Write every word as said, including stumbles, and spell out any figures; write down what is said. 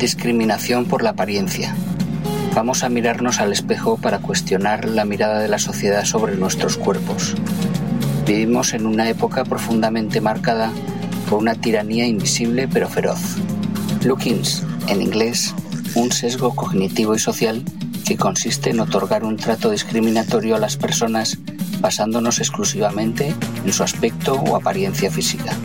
discriminación por la apariencia. Vamos a mirarnos al espejo para cuestionar la mirada de la sociedad sobre nuestros cuerpos. Vivimos en una época profundamente marcada por una tiranía invisible pero feroz. Lookings, en inglés, un sesgo cognitivo y social que consiste en otorgar un trato discriminatorio a las personas basándonos exclusivamente en su aspecto o apariencia física.